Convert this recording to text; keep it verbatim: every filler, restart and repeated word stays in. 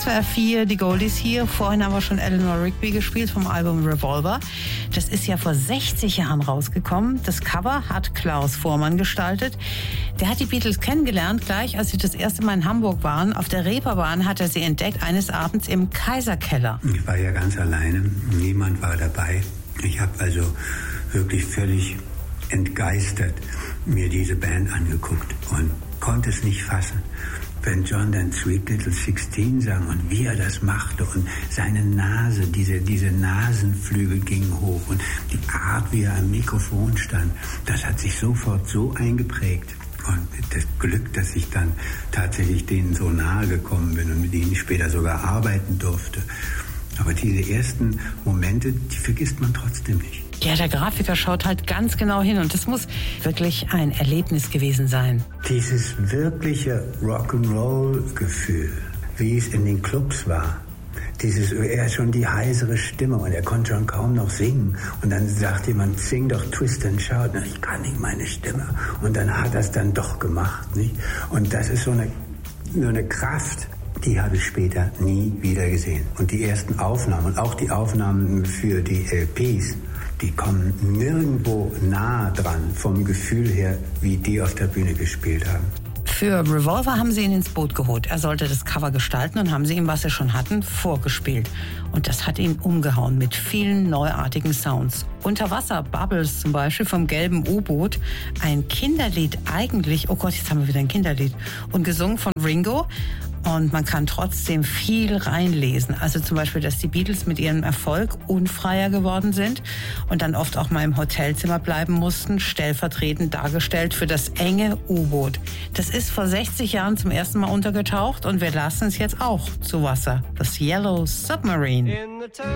S W R vier, die Goldies hier. Vorhin haben wir schon Eleanor Rigby gespielt vom Album Revolver. Das ist ja vor sechzig Jahren rausgekommen. Das Cover hat Klaus Voormann gestaltet. Der hat die Beatles kennengelernt, gleich als sie das erste Mal in Hamburg waren. Auf der Reeperbahn hat er sie entdeckt, eines Abends im Kaiserkeller. Ich war ja ganz alleine. Niemand war dabei. Ich habe also wirklich völlig entgeistert mir diese Band angeguckt und konnte es nicht fassen. Wenn John dann Sweet Little Sixteen sang und wie er das machte und seine Nase, diese, diese Nasenflügel gingen hoch und die Art, wie er am Mikrofon stand, das hat sich sofort so eingeprägt. Und das Glück, dass ich dann tatsächlich denen so nahe gekommen bin und mit ihnen später sogar arbeiten durfte. Aber diese ersten Momente, die vergisst man trotzdem nicht. Ja, der Grafiker schaut halt ganz genau hin und das muss wirklich ein Erlebnis gewesen sein. Dieses wirkliche Rock'n'Roll-Gefühl, wie es in den Clubs war. Dieses, er hat schon die heisere Stimme und er konnte schon kaum noch singen. Und dann sagt jemand, sing doch Twist and Shout. Na, ich kann nicht meine Stimme. Und dann hat er es dann doch gemacht, nicht? Und das ist so eine, so eine Kraft, die habe ich später nie wieder gesehen. Und die ersten Aufnahmen und auch die Aufnahmen für die L Ps, die kommen nirgendwo nah dran vom Gefühl her, wie die auf der Bühne gespielt haben. Für Revolver haben sie ihn ins Boot geholt. Er sollte das Cover gestalten und haben sie ihm, was sie schon hatten, vorgespielt. Und das hat ihn umgehauen mit vielen neuartigen Sounds. Unterwasser Bubbles zum Beispiel vom gelben U-Boot. Ein Kinderlied eigentlich. Oh Gott, jetzt haben wir wieder ein Kinderlied. Und gesungen von Ringo. Und man kann trotzdem viel reinlesen. Also zum Beispiel, dass die Beatles mit ihrem Erfolg unfreier geworden sind und dann oft auch mal im Hotelzimmer bleiben mussten, stellvertretend dargestellt für das enge U-Boot. Das ist vor sechzig Jahren zum ersten Mal untergetaucht und wir lassen es jetzt auch zu Wasser. Das Yellow Submarine.